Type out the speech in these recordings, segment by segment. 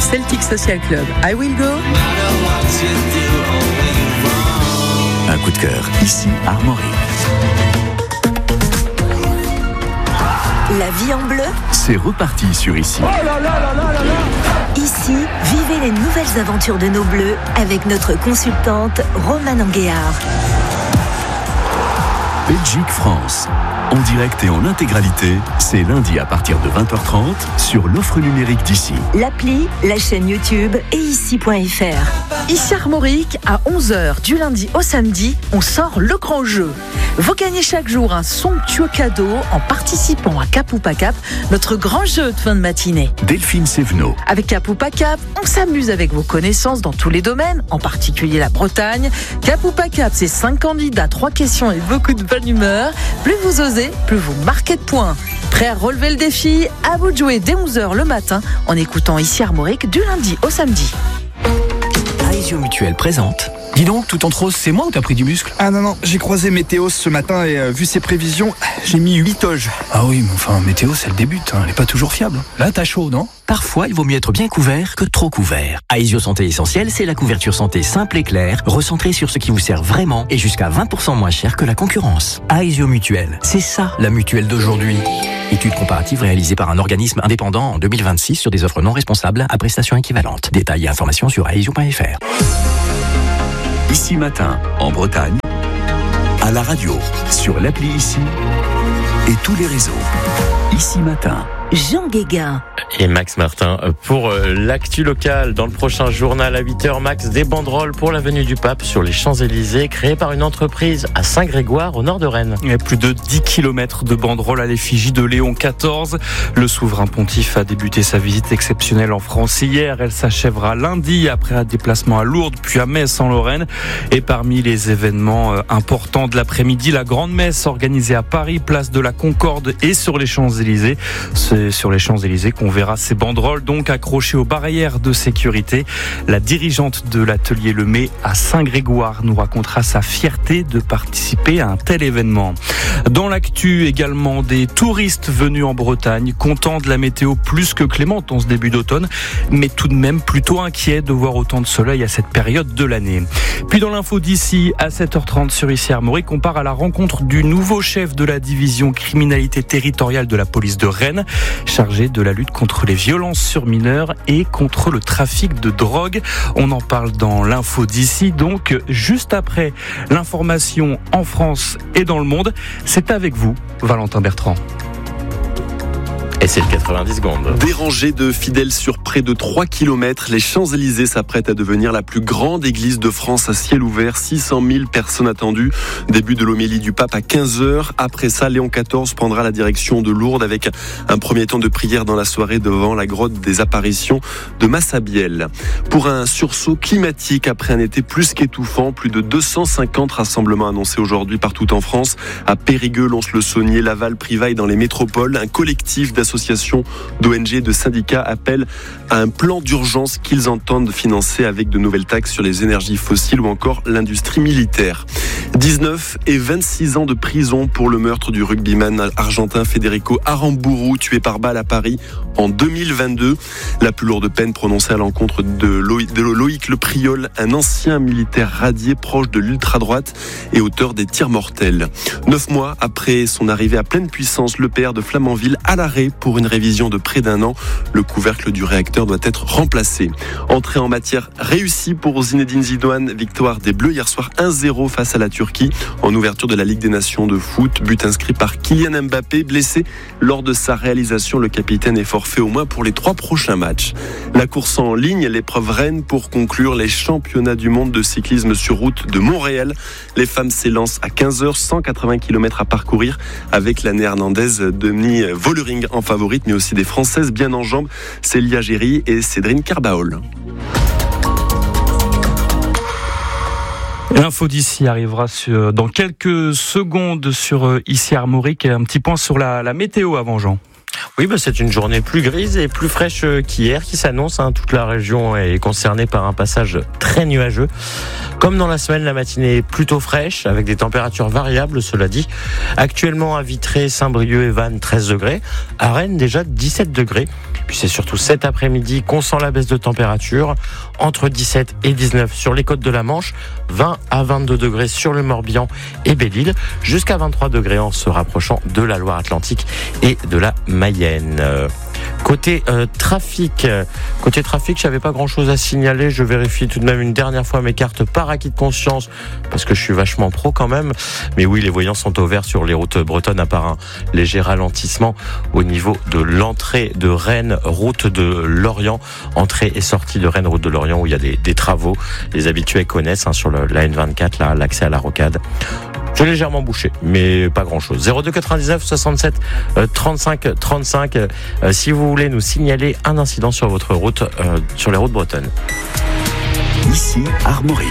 Celtic Social Club. I Will Go. Un coup de cœur, ici Armorique. La vie en bleu, C'est reparti sur Ici. ici, vivez les nouvelles aventures de nos bleus avec notre consultante Romane Anguéard. Belgique-France. En direct et en intégralité, c'est lundi à partir de 20h30 sur l'offre numérique d'Ici. L'appli, la chaîne YouTube et ici.fr. Ici Armorique, à 11h du lundi au samedi, on sort le grand jeu. Vous gagnez chaque jour un somptueux cadeau en participant à Cap ou pas Cap, notre grand jeu de fin de matinée. Delphine Sévenot. Avec Cap ou pas Cap, on s'amuse avec vos connaissances dans tous les domaines, en particulier la Bretagne. Cap ou pas Cap, c'est 5 candidats, 3 questions et beaucoup de bonne humeur. Plus vous osez, plus vous marquez de points. Prêt à relever le défi? À vous de jouer dès 11h le matin en écoutant Ici Armorique du lundi au samedi. Aesio Mutuelle présente. Dis donc, tout en rose, c'est moi ou t'as pris du muscle? Ah non, j'ai croisé Météo ce matin et vu ses prévisions, j'ai mis 8 oges. Ah oui, mais enfin, météo, c'est le début, elle est pas toujours fiable. Là, t'as chaud, non? Parfois, il vaut mieux être bien couvert que trop couvert. Aesio Santé Essentielle, c'est la couverture santé simple et claire, recentrée sur ce qui vous sert vraiment et jusqu'à 20% moins cher que la concurrence. Aesio Mutuelle, c'est ça la mutuelle d'aujourd'hui. Étude comparative réalisée par un organisme indépendant en 2026 sur des offres non responsables à prestations équivalentes. Détails et informations sur aesio.fr. Ici Matin, en Bretagne, à la radio, sur l'appli Ici et tous les réseaux. Ici Matin. Jean Guéguin. Et Max Martin pour l'actu locale. Dans le prochain journal à 8h, Max, des banderoles pour la venue du pape sur les Champs-Élysées, créées par une entreprise à Saint-Grégoire, au nord de Rennes. Il y a plus de 10 km de banderoles à l'effigie de Léon XIV. Le souverain pontife a débuté sa visite exceptionnelle en France hier. Elle s'achèvera lundi après un déplacement à Lourdes, puis à Metz en Lorraine. Et parmi les événements importants de l'après-midi, la grande messe organisée à Paris, place de la Concorde et sur les Champs-Élysées. C'est sur les Champs-Élysées qu'on verra ces banderoles donc accrochées aux barrières de sécurité. La dirigeante de l'atelier Lemay à Saint-Grégoire nous racontera sa fierté de participer à un tel événement. Dans l'actu également, des touristes venus en Bretagne, contents de la météo plus que clémente en ce début d'automne, mais tout de même plutôt inquiets de voir autant de soleil à cette période de l'année. Puis dans l'info d'ici, à 7h30 sur Ici Armorique, on part à la rencontre du nouveau chef de la division criminalité territoriale de la police de Rennes, chargé de la lutte contre les violences sur mineurs et contre le trafic de drogue. On en parle dans l'info d'ici, donc juste après l'information en France et dans le monde. C'est avec vous, Valentin Bertrand. Et c'est le 90 secondes. Dérangé de fidèles sur près de 3 km, les Champs-Élysées s'apprêtent à devenir la plus grande église de France à ciel ouvert. 600 000 personnes attendues. Début de l'homélie du pape à 15h. Après ça, Léon XIV prendra la direction de Lourdes avec un premier temps de prière dans la soirée devant la grotte des apparitions de Massabielle. Pour un sursaut climatique après un été plus qu'étouffant, plus de 250 rassemblements annoncés aujourd'hui partout en France. À Périgueux, Lons-le-Saunier, Laval, Privaille dans les métropoles. Un collectif d'associations, d'ONG, de syndicats appellent à un plan d'urgence qu'ils entendent financer avec de nouvelles taxes sur les énergies fossiles ou encore l'industrie militaire. 19 et 26 ans de prison pour le meurtre du rugbyman argentin Federico Aramburu, tué par balle à Paris en 2022. La plus lourde peine prononcée à l'encontre de Loïc Le Priol, un ancien militaire radié proche de l'ultra-droite et auteur des tirs mortels. 9 mois après son arrivée à pleine puissance, le PR de Flamanville à l'arrêt pour une révision de près d'un an. Le couvercle du réacteur doit être remplacé. Entrée en matière réussie pour Zinedine Zidane. Victoire des Bleus hier soir 1-0 face à la Turquie en ouverture de la Ligue des Nations de foot. But inscrit par Kylian Mbappé, blessé lors de sa réalisation. Le capitaine est forfait au moins pour les 3 prochains matchs. La course en ligne, l'épreuve Rennes pour conclure les championnats du monde de cyclisme sur route de Montréal. Les femmes s'élancent à 15h, 180 km à parcourir avec la néerlandaise Demi Vollering en favorite, mais aussi des Françaises bien en jambes, Célia Géry et Cédrine Carbaol. L'info d'ici arrivera dans quelques secondes sur Ici Armorique. Un petit point sur la météo avant, Jean. Oui, c'est une journée plus grise et plus fraîche qu'hier qui s'annonce. Toute la région est concernée par un passage très nuageux. Comme dans la semaine, la matinée est plutôt fraîche avec des températures variables, cela dit. Actuellement à Vitré, Saint-Brieuc et Vannes, 13 degrés. À Rennes, déjà 17 degrés. Puis c'est surtout cet après-midi qu'on sent la baisse de température, entre 17 et 19 sur les côtes de la Manche, 20 à 22 degrés sur le Morbihan et Belle-Île, jusqu'à 23 degrés en se rapprochant de la Loire-Atlantique et de la Mayenne. Côté trafic, je n'avais pas grand-chose à signaler. Je vérifie tout de même une dernière fois mes cartes par acquis de conscience, parce que je suis vachement pro quand même. Mais oui, les voyants sont au vert sur les routes bretonnes, à part un léger ralentissement au niveau de l'entrée de Rennes, route de Lorient, entrée et sortie de Rennes, route de Lorient, où il y a des travaux. Les habitués connaissent sur la N24, là, l'accès à la rocade. C'est légèrement bouché, mais pas grand-chose. 02 99 67 35 35. Si vous voulez nous signaler un incident sur votre route, sur les routes bretonnes. Ici Armorique.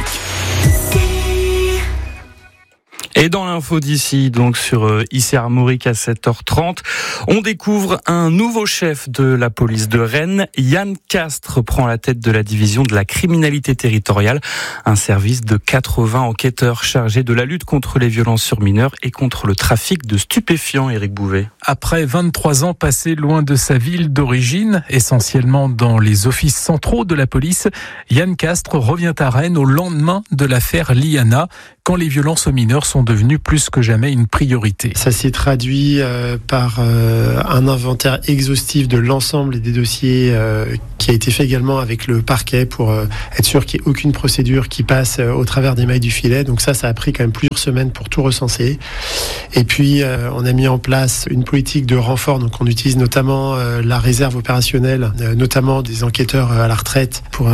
Et dans l'info d'ici, donc sur IC Armorique à 7h30, on découvre un nouveau chef de la police de Rennes. Yann Castres prend la tête de la division de la criminalité territoriale, un service de 80 enquêteurs chargés de la lutte contre les violences sur mineurs et contre le trafic de stupéfiants. Éric Bouvet. Après 23 ans passés loin de sa ville d'origine, essentiellement dans les offices centraux de la police, Yann Castres revient à Rennes au lendemain de l'affaire Liana, quand les violences aux mineurs sont devenues plus que jamais une priorité. Ça s'est traduit par un inventaire exhaustif de l'ensemble des dossiers qui a été fait également avec le parquet pour être sûr qu'il n'y ait aucune procédure qui passe au travers des mailles du filet. Donc ça a pris quand même plusieurs semaines pour tout recenser. Et puis on a mis en place une politique de renfort. Donc on utilise notamment la réserve opérationnelle, notamment des enquêteurs à la retraite pour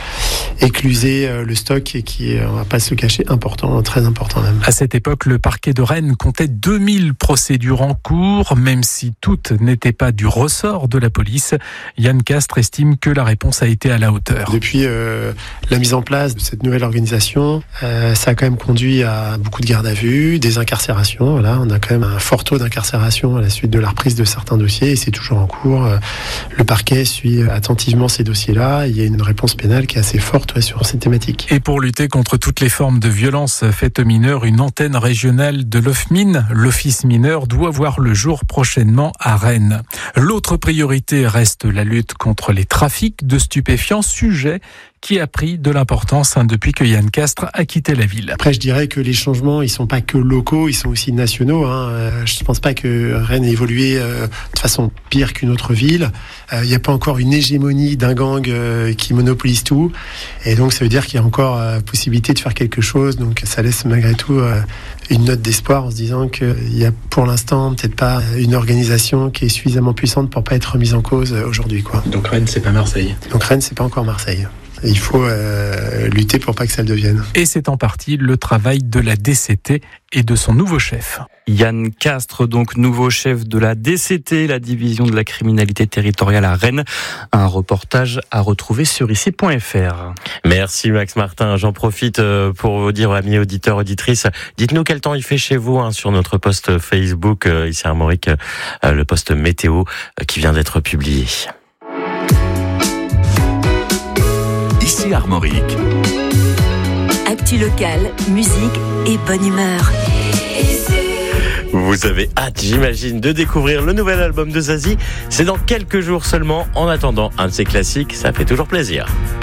écluser le stock et qui est, on va pas se le cacher, important, très important même. À cette époque, le parquet de Rennes comptait 2000 procédures en cours, même si toutes n'étaient pas du ressort de la police. Yann Castres estime que la réponse a été à la hauteur. Depuis la mise en place de cette nouvelle organisation, ça a quand même conduit à beaucoup de gardes à vue, des incarcérations. Voilà, on a quand même un fort taux d'incarcération à la suite de la reprise de certains dossiers et c'est toujours en cours. Le parquet suit attentivement ces dossiers-là. Il y a une réponse pénale qui est assez forte sur cette thématique. Et pour lutter contre toutes les formes de violence faites aux mineurs, une antenne régionale de l'OFMIN, l'Office mineur, doit voir le jour prochainement à Rennes. L'autre priorité reste la lutte contre les trafics de stupéfiants, sujet qui a pris de l'importance depuis que Yann Castres a quitté la ville. Après, je dirais que les changements, ils sont pas que locaux, ils sont aussi nationaux. Je pense pas que Rennes ait évolué de façon pire qu'une autre ville. Il n'y a pas encore une hégémonie d'un gang qui monopolise tout. Et donc, ça veut dire qu'il y a encore possibilité de faire quelque chose. Donc, ça laisse malgré tout une note d'espoir en se disant qu'il y a pour l'instant peut-être pas une organisation qui est suffisamment puissante pour pas être remise en cause aujourd'hui, quoi. Donc Rennes, c'est pas Marseille. Donc Rennes, c'est pas encore Marseille. Il faut lutter pour pas que ça le devienne. Et c'est en partie le travail de la DCT et de son nouveau chef. Yann Castres, donc nouveau chef de la DCT, la division de la criminalité territoriale à Rennes. Un reportage à retrouver sur ici.fr. Merci Max Martin. J'en profite pour vous dire, amis auditeurs, auditrices, dites-nous quel temps il fait chez vous sur notre post Facebook, ici Armorique, le post météo qui vient d'être publié. Ici Armorique. Actu local, musique et bonne humeur. Vous avez hâte, j'imagine, de découvrir le nouvel album de Zazie. C'est dans quelques jours seulement. En attendant, un de ses classiques, ça fait toujours plaisir.